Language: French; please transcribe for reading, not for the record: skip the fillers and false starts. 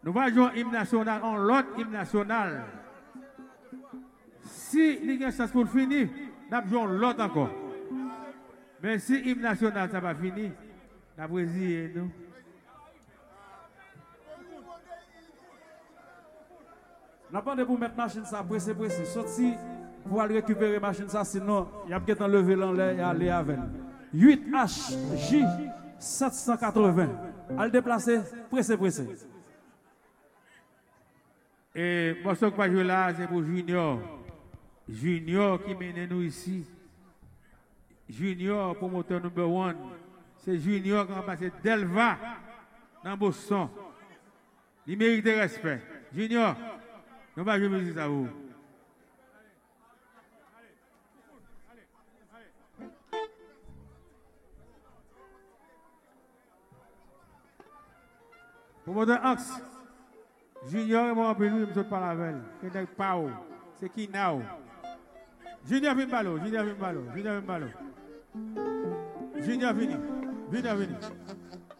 Nous allons jouer hymne national en l'autre hymne national. Si il y a une chance pour finir, nous allons jouer l'autre encore. Mais si hymne national ça va finir, nous allons résigner nous. Nous avons pour mettre machine ça pressé. Sorti pour aller récupérer machine ça, sinon il y a peut-être enlever l'enlève et aller avec. 8HJ 780. Allez déplacer, pressé. Et moi, ce que je joue là, c'est pour Junior. Junior qui mène nous ici. Junior, promoteur numéro 1. C'est Junior qui a passé Delva dans Boston. Il mérite respect. Junior, nous allons jouer musique à vous. Promoteur Axe. Junior est mon lui, je ne parle avec elle. C'est pas c'est qui now. Junior vient ballot. Junior vini.